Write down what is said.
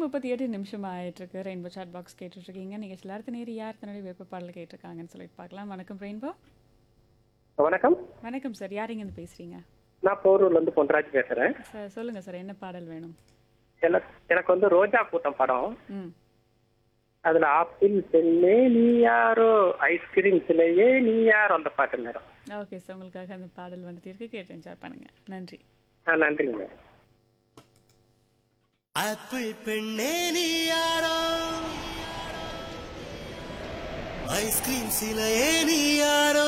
8:38 ஆயிட்டிருக்கு. Rainbow chat box கேட்டுட்ருக்கீங்க. நிகழ்ச்சியில் அடுத்த நேரம் யார் தன்னுடைய விருப்ப பாடல் கேட்டிருக்காங்கன்னு சொல்லிட்டு பார்க்கலாம். வணக்கம் ரெயின்போ. வணக்கம். வணக்கம் சார். யார் இங்கேருந்து பேசுகிறீங்க? நான் போரூர்ல இருந்து பொன்ராஜ் பேசுறேன். சார் சொல்லுங்கள் சார், என்ன பாடல் வேணும்? எனக்கு வந்து ரோஜா கூட்டம் படம். ம் அதுல ஆப்பிள் பெண்ணே நீ யாரோ, ஐஸ்கிரீம் சிலையே நீ யாரோ, அந்த பாட்டு நேரம். ஓகே சார், உங்களுக்காக அந்த பாடல் வந்துட்டு இருக்கு, கேட்டு என்ஜாய் பண்ணுங்கள். நன்றி. நன்றிங்க. ஆப்பிள் பெண்ணே நீ யாரோ, ஐஸ்கிரீம் சிலையே நீ யாரோ,